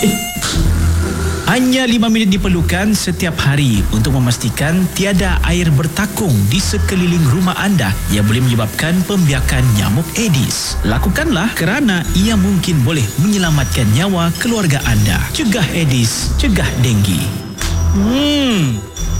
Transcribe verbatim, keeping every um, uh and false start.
Hanya lima minit diperlukan setiap hari untuk memastikan tiada air bertakung di sekeliling rumah anda yang boleh menyebabkan pembiakan nyamuk Aedes. Lakukanlah kerana ia mungkin boleh menyelamatkan nyawa keluarga anda. Cegah Aedes, cegah denggi. Hmm,